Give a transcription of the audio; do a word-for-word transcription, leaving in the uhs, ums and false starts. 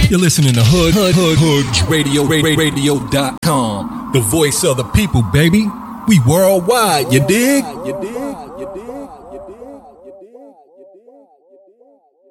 You're listening to Hood, Hood, Hood, Hood Radio, radio dot com. The voice of the people, baby. We worldwide, you dig? You dig? You dig? You dig? You dig? You dig?